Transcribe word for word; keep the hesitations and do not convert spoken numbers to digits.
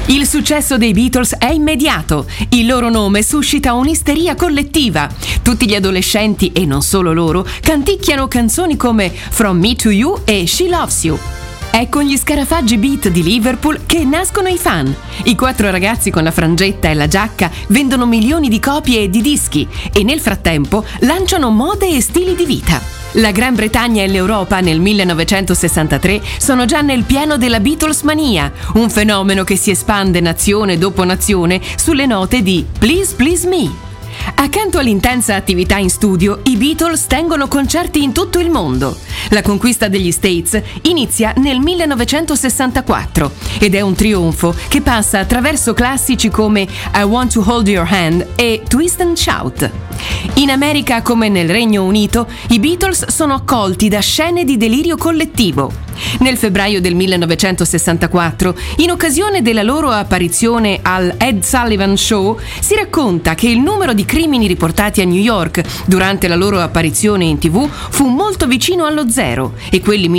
Il successo dei Beatles è immediato. Il loro nome suscita un'isteria collettiva. Tutti gli adolescenti, e non solo loro, canticchiano canzoni come From Me to You e She Loves You. È con gli scarafaggi beat di Liverpool che nascono i fan. I quattro ragazzi con la frangetta e la giacca vendono milioni di copie di dischi e nel frattempo lanciano mode e stili di vita. La Gran Bretagna e l'Europa nel millenovecentosessantatré sono già nel pieno della Beatles mania, un fenomeno che si espande nazione dopo nazione sulle note di Please Please Me. Accanto all'intensa attività in studio, i Beatles tengono concerti in tutto il mondo. La conquista degli States inizia nel millenovecentosessantaquattro ed è un trionfo che passa attraverso classici come I Want to Hold Your Hand e Twist and Shout. In America, come nel Regno Unito, i Beatles sono accolti da scene di delirio collettivo. Nel febbraio del millenovecentosessantaquattro, in occasione della loro apparizione al Ed Sullivan Show, si racconta che il numero di crimini riportati a New York durante la loro apparizione in tivù fu molto vicino allo zero e quelli